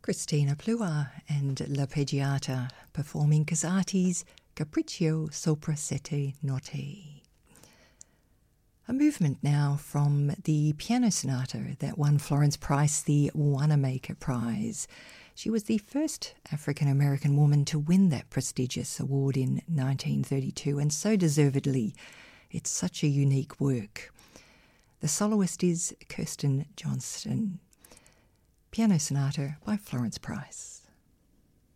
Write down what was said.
Cristina Plua and L'Arpeggiata performing Casati's Capriccio sopra sette note. A movement now from the piano sonata that won Florence Price the Wanamaker Prize. She was the first African-American woman to win that prestigious award in 1932, and so deservedly. It's such a unique work. The soloist is Kirsten Johnston. Piano Sonata by Florence Price.